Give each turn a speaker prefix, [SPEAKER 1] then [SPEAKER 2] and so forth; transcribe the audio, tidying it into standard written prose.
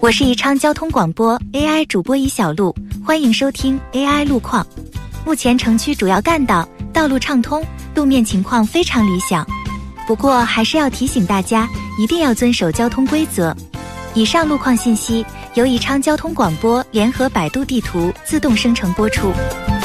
[SPEAKER 1] 我是宜昌交通广播 AI 主播宜小璐，欢迎收听 AI 路况。目前城区主要干道道路畅通，路面情况非常理想。不过还是要提醒大家，一定要遵守交通规则。以上路况信息由宜昌交通广播联合百度地图自动生成播出。